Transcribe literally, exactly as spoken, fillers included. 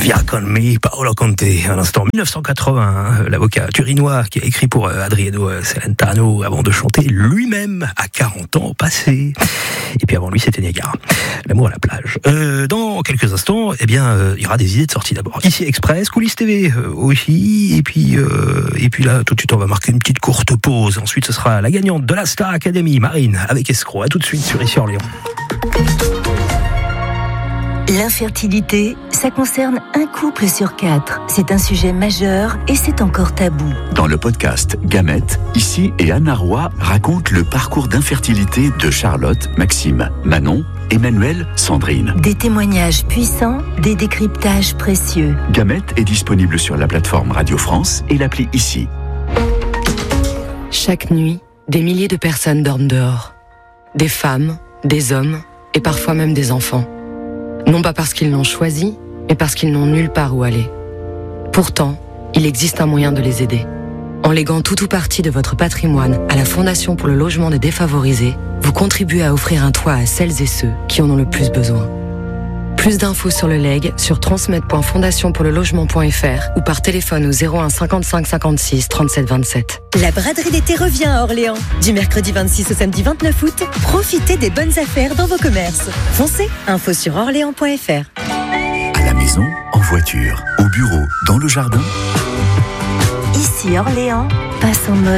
Via con me, Paolo Conte, à l'instant dix-neuf cent quatre-vingts, l'avocat turinois qui a écrit pour Adriano Celentano avant de chanter lui-même à quarante ans passés. Et puis avant lui, c'était Niagara. L'amour à la plage. Euh, dans quelques instants, eh bien, euh, il y aura des idées de sortie d'abord. Ici Express, Coulisses T V euh, aussi. Et puis, euh, et puis là, tout de suite, on va marquer une petite courte pause. Ensuite, ce sera la gagnante de la Star Academy, Marine, avec Escroc. À tout de suite sur Ici Orléans. L'infertilité, ça concerne un couple sur quatre. C'est un sujet majeur et c'est encore tabou. Dans le podcast Gamètes, Ici et Anna Roy racontent le parcours d'infertilité de Charlotte, Maxime, Manon, Emmanuel, Sandrine. Des témoignages puissants, des décryptages précieux. Gamètes est disponible sur la plateforme Radio France et l'appli Ici. Chaque nuit, des milliers de personnes dorment dehors. Des femmes, des hommes et parfois même des enfants. Non pas parce qu'ils l'ont choisi, mais parce qu'ils n'ont nulle part où aller. Pourtant, il existe un moyen de les aider. En léguant tout ou partie de votre patrimoine à la Fondation pour le logement des défavorisés, vous contribuez à offrir un toit à celles et ceux qui en ont le plus besoin. Plus d'infos sur le legs sur transmet point fondation pour le logement point f r ou par téléphone au zéro un cinquante-cinq cinquante-six trente-sept vingt-sept. La braderie d'été revient à Orléans. Du mercredi vingt-six au samedi vingt-neuf août, profitez des bonnes affaires dans vos commerces. Foncez, info sur orléans point f r. À la maison, en voiture, au bureau, dans le jardin. Ici Orléans passe en mode